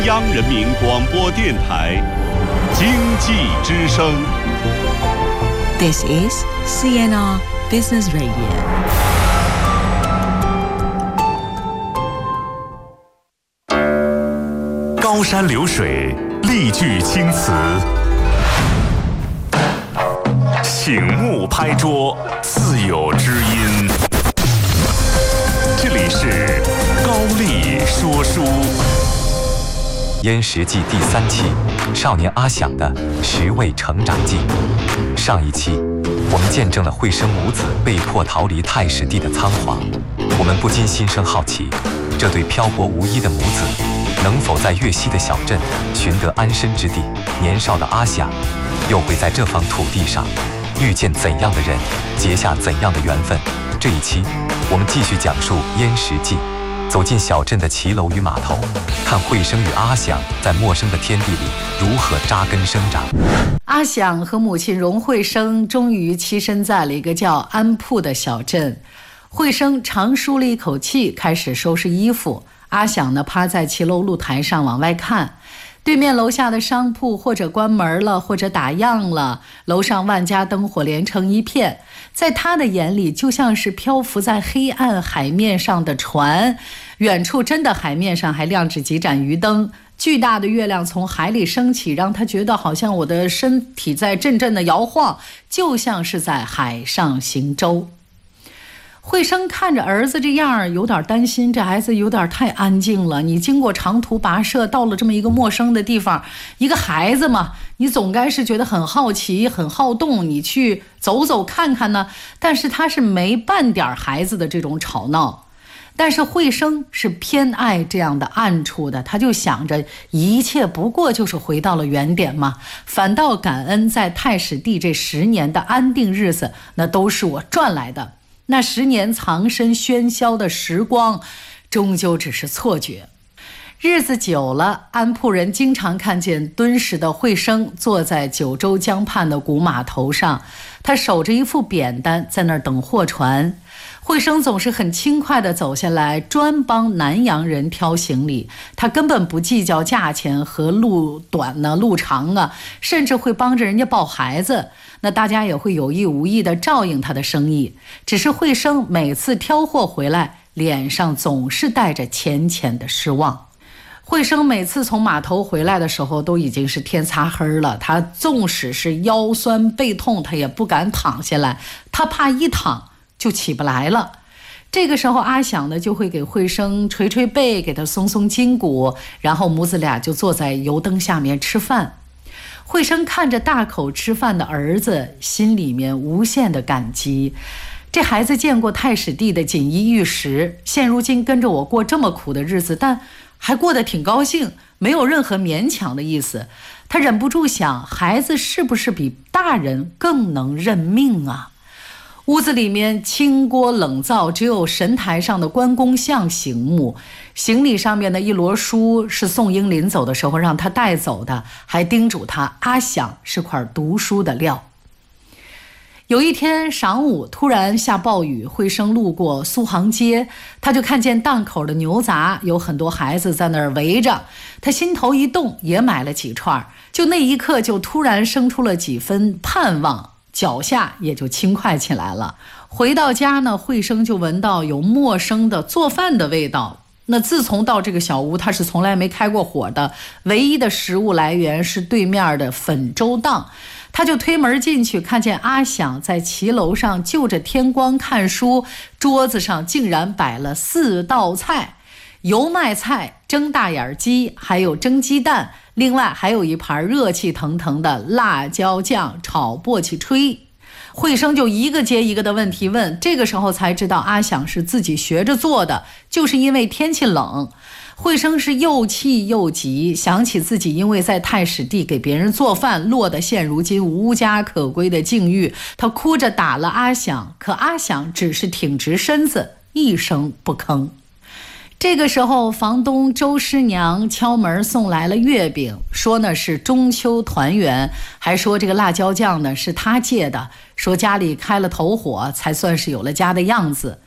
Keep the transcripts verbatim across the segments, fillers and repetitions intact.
央人民广播电台经济之声。 This is C N R Business Radio。 高山流水，丽句青词，醒目拍桌，自有知音。这里是高丽说书。 燕时记第三期，少年阿响的十位成长记。上一期，我们见证了惠生母子被迫逃离太史地的仓皇，我们不禁心生好奇，这对漂泊无依的母子，能否在粤西的小镇寻得安身之地？年少的阿响，又会在这方土地上遇见怎样的人，结下怎样的缘分？这一期，我们继续讲述燕时记。走进小镇的骑楼与码头，看惠生与阿响在陌生的天地里如何扎根生长。 阿响和母亲荣惠生终于栖身在了一个叫安铺的小镇。惠生长舒了一口气，开始收拾衣服。阿响呢，趴在骑楼露台上往外看。对面楼下的商铺或者关门了，或者打烊了，楼上万家灯火连成一片，在他的眼里就像是漂浮在黑暗海面上的船，远处真的海面上还亮着几盏鱼灯，巨大的月亮从海里升起，让他觉得好像我的身体在阵阵的摇晃，就像是在海上行舟。惠生看着儿子这样，有点担心，这孩子有点太安静了。你经过长途跋涉，到了这么一个陌生的地方，一个孩子嘛，你总该是觉得很好奇、很好动，你去走走看看呢。但是他是没半点孩子的这种吵闹。但是惠生是偏爱这样的暗处的，他就想着一切不过就是回到了原点嘛，反倒感恩在太史地这十年的安定日子，那都是我赚来的。那十年藏身喧嚣的时光，终究只是错觉。日子久了，安铺人经常看见敦实的惠生坐在九州江畔的古码头上，他守着一副扁担在那儿等货船。惠生总是很轻快地走下来，专帮南洋人挑行李，他根本不计较价钱和路短呢、路长啊，甚至会帮着人家抱孩子。那大家也会有意无意地照应他的生意，只是惠生每次挑货回来，脸上总是带着浅浅的失望。惠生每次从码头回来的时候，都已经是天擦黑了，他纵使是腰酸背痛，他也不敢躺下来，他怕一躺就起不来了。这个时候阿响呢，就会给惠生捶捶背，给他松松筋骨，然后母子俩就坐在油灯下面吃饭。惠生看着大口吃饭的儿子，心里面无限的感激。这孩子见过太史地的锦衣玉食，现如今跟着我过这么苦的日子，但还过得挺高兴，没有任何勉强的意思。他忍不住想，孩子是不是比大人更能认命啊？屋子里面清锅冷灶，只有神台上的关公像醒目。行李上面的一摞书是宋英临走的时候让他带走的，还叮嘱他阿响是块读书的料。有一天晌午，突然下暴雨，惠生路过苏杭街，他就看见档口的牛杂有很多孩子在那儿围着，他心头一动，也买了几串，就那一刻就突然生出了几分盼望，脚下也就轻快起来了。回到家呢，惠生就闻到有陌生的做饭的味道。那自从到这个小屋，他是从来没开过火的，唯一的食物来源是对面的粉粥档。他就推门进去，看见阿响在骑楼上就着天光看书，桌子上竟然摆了四道菜，油麦菜、蒸大眼鸡，还有蒸鸡蛋，另外还有一盘热气腾腾的辣椒酱炒簸箕炊。惠生就一个接一个的问题问，这个时候才知道阿响是自己学着做的，就是因为天气冷。惠生是又气又急，想起自己因为在太史地给别人做饭，落得现如今无家可归的境遇，他哭着打了阿响，可阿响只是挺直身子，一声不吭。这个时候，房东周师娘敲门送来了月饼，说呢是中秋团圆，还说这个辣椒酱呢是他借的，说家里开了头火，才算是有了家的样子。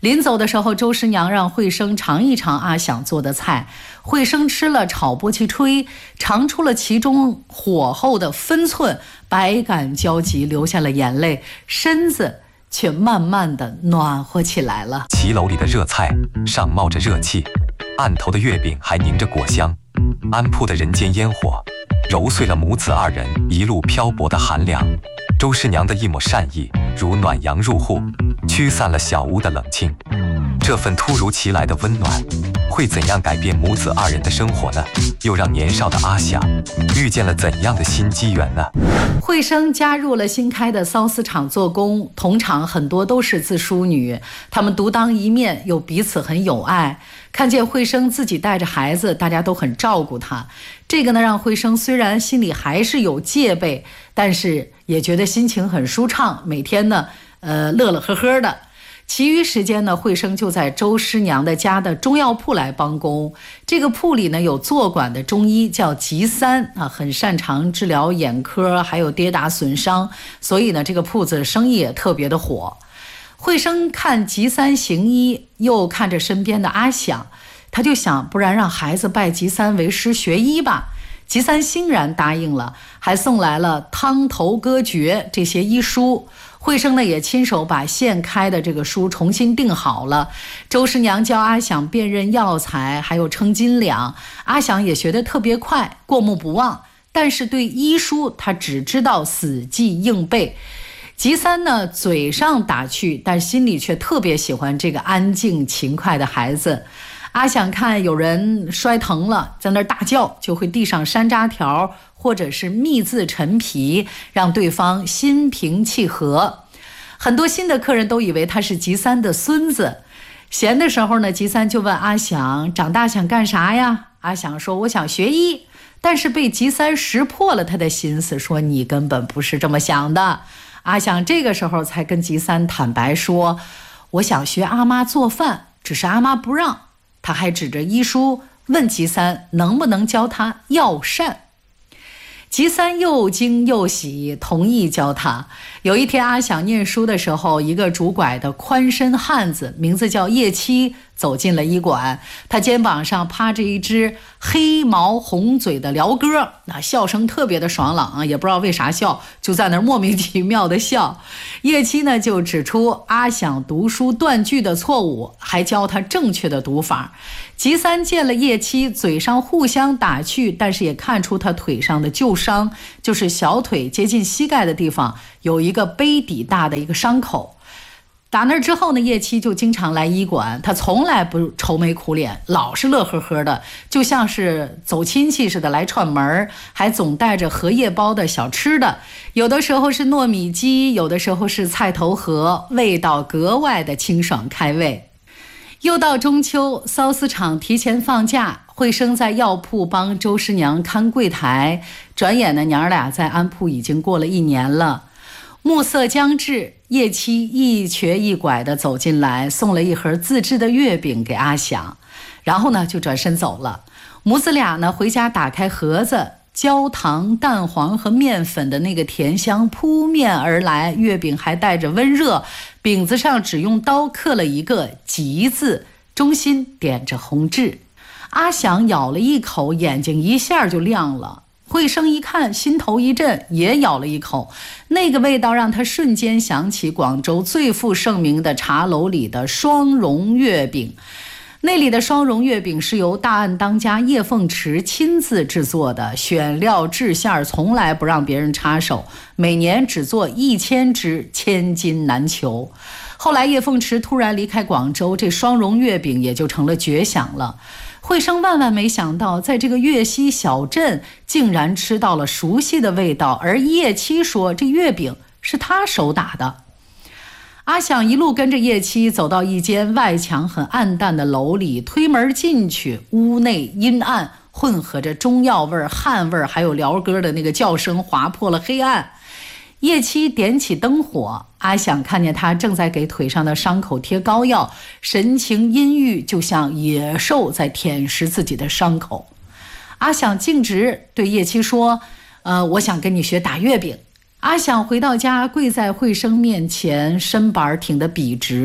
临走的时候，周师娘让惠生尝一尝阿想做的菜。惠生吃了炒波奇炊，尝出了其中火候的分寸，百感交集，流下了眼泪，身子却慢慢的暖和起来了。 骑楼里的热菜上冒着热气，案头的月饼还凝着果香，安铺的人间烟火揉碎了母子二人一路漂泊的寒凉。周师娘的一抹善意如暖阳入户，驱散了小屋的冷清。这份突如其来的温暖会怎样改变母子二人的生活呢？又让年少的阿想遇见了怎样的新机缘呢？ 惠生加入了新开的缫丝厂做工，同厂很多都是自梳女，她们独当一面，又彼此很友爱。看见惠生自己带着孩子，大家都很照顾她。这个呢，让惠生虽然心里还是有戒备，但是也觉得心情很舒畅，每天呢，呃，乐乐呵呵的。其余时间呢，惠生就在周师娘的家的中药铺来帮工。这个铺里呢，有坐馆的中医叫吉三啊，很擅长治疗眼科还有跌打损伤，所以呢，这个铺子生意也特别的火。惠生看吉三行医，又看着身边的阿想，他就想，不然让孩子拜吉三为师学医吧。吉三欣然答应了，还送来了汤头歌诀这些医书。惠生呢也亲手把现开的这个书重新订好了。周师娘教阿想辨认药材，还有称斤两，阿想也学得特别快，过目不忘。但是对医书他只知道死记硬背。吉三呢嘴上打趣，但心里却特别喜欢这个安静勤快的孩子。阿想看有人摔疼了，在那儿大叫，就会递上山楂条或者是蜜渍陈皮，让对方心平气和。很多新的客人都以为他是吉三的孙子。闲的时候呢，吉三就问阿想，长大想干啥呀？阿想说，我想学医。但是被吉三识破了他的心思，说你根本不是这么想的。阿想这个时候才跟吉三坦白说，我想学阿妈做饭，只是阿妈不让。他还指着医书问吉三能不能教他药膳。吉三又惊又喜，同意教他。有一天阿想念书的时候，一个拄拐的宽身汉子，名字叫叶七，走进了医馆。他肩膀上趴着一只黑毛红嘴的鹩哥，那笑声特别的爽朗啊，也不知道为啥笑，就在那儿莫名其妙的笑。叶七呢就指出阿想读书断句的错误，还教他正确的读法。吉三见了叶七，嘴上互相打趣，但是也看出他腿上的旧伤，就是小腿接近膝盖的地方有一个杯底大的一个伤口。打那之后呢，叶七就经常来医馆，他从来不愁眉苦脸，老是乐呵呵的，就像是走亲戚似的来串门，还总带着荷叶包的小吃的，有的时候是糯米鸡，有的时候是菜头盒，味道格外的清爽开胃。又到中秋，缫丝厂提前放假，惠生在药铺帮周师娘看柜台。转眼呢，娘儿俩在安铺已经过了一年了。暮色将至，叶七一瘸一拐地走进来，送了一盒自制的月饼给阿想，然后呢就转身走了。母子俩呢回家打开盒子，焦糖、蛋黄和面粉的那个甜香扑面而来，月饼还带着温热，饼子上只用刀刻了一个吉字，中心点着红痣。阿想咬了一口，眼睛一下就亮了。惠生一看，心头一震，也咬了一口。那个味道让他瞬间想起广州最负盛名的茶楼里的双蓉月饼。那里的双蓉月饼是由大案当家叶凤池亲自制作的，选料制馅从来不让别人插手，每年只做一千只，千金难求。后来叶凤池突然离开广州，这双蓉月饼也就成了绝响了。惠生万万没想到，在这个粤西小镇竟然吃到了熟悉的味道，而叶七说这月饼是他手打的。阿想一路跟着叶七走到一间外墙很暗淡的楼里，推门进去，屋内阴暗，混合着中药味、汗味，还有鹩哥的那个叫声划破了黑暗。叶七点起灯火，阿想看见他正在给腿上的伤口贴膏药，神情阴郁，就像野兽在舔食自己的伤口。阿想径直对叶七说，呃，我想跟你学打月饼。阿想回到家，跪在惠生面前，身板挺得笔直。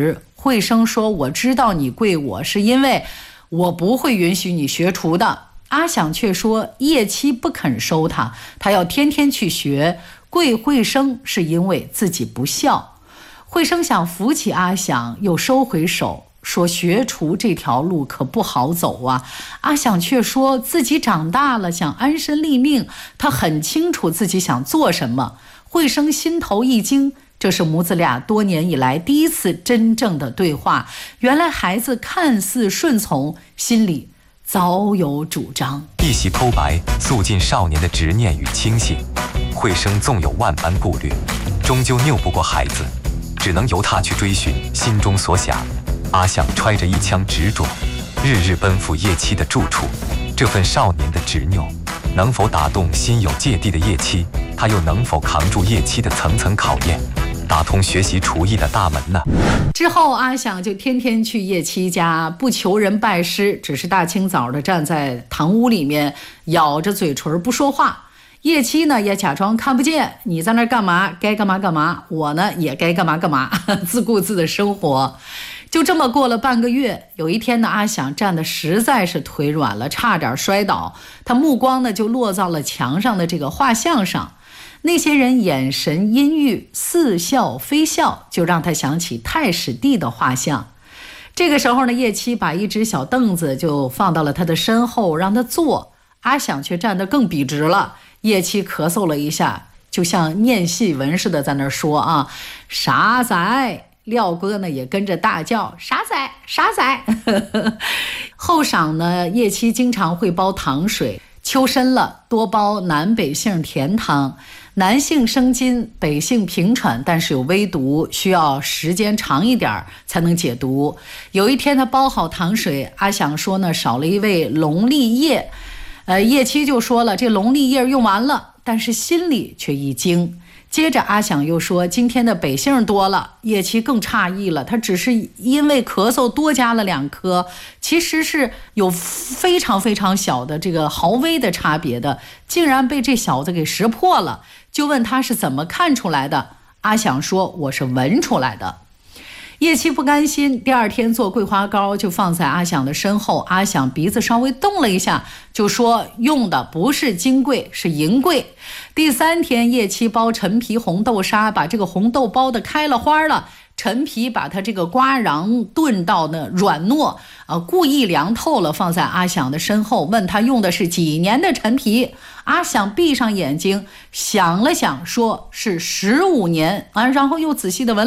惠生说，我知道你跪我是因为我不会允许你学厨的。阿想却说叶七不肯收他，他要天天去学，跪惠生是因为自己不孝。惠生想扶起阿想，又收回手，说学厨这条路可不好走啊。阿想却说自己长大了，想安身立命，他很清楚自己想做什么。惠生心头一惊，这是母子俩多年以来第一次真正的对话。原来孩子看似顺从，心里早有主张。 一袭剖白，诉尽少年的执念与轻信。惠生纵有万般顾虑，终究拗不过孩子，只能由他去追寻心中所想。阿想揣着一腔执着，日日奔赴叶七的住处。这份少年的执拗，能否打动心有芥蒂的叶七？他又能否扛住叶七的层层考验，打通学习厨艺的大门呢？ 之后阿想就天天去叶七家，不求人拜师，只是大清早的站在堂屋里面，咬着嘴唇不说话。叶七呢也假装看不见，你在那干嘛？该干嘛干嘛，我呢也该干嘛干嘛，自顾自的生活。就这么过了半个月，有一天呢，阿想站得实在是腿软了，差点摔倒。他目光呢就落到了墙上的这个画像上，那些人眼神阴郁，似笑非笑，就让他想起太史帝的画像。这个时候呢，叶七把一只小凳子就放到了他的身后，让他坐。阿想却站得更笔直了。叶七咳嗽了一下，就像念戏文似的在那儿说啊，傻仔。廖哥呢也跟着大叫傻仔傻仔。后晌呢，叶七经常会煲糖水，秋深了多煲南北杏甜汤。南杏生津，北杏平喘，但是有微毒，需要时间长一点才能解毒。有一天他煲好糖水，阿想说呢少了一味龙利叶，呃，叶七就说了这龙利叶用完了，但是心里却一惊。接着阿想又说今天的北杏多了，叶七更诧异了，他只是因为咳嗽多加了两颗，其实是有非常非常小的这个毫微的差别的，竟然被这小子给识破了，就问他是怎么看出来的。阿想说我是闻出来的。叶七不甘心，第二天做桂花糕就放在阿想的身后，阿想鼻子稍微动了一下，就说用的不是金桂，是银桂。第三天叶七包陈皮红豆沙，把这个红豆包的开了花了，陈皮把它这个瓜瓤炖到呢软糯，呃，故意凉透了，放在阿想的身后，问他用的是几年的陈皮。阿想闭上眼睛想了想，说是十五年啊，然后又仔细的闻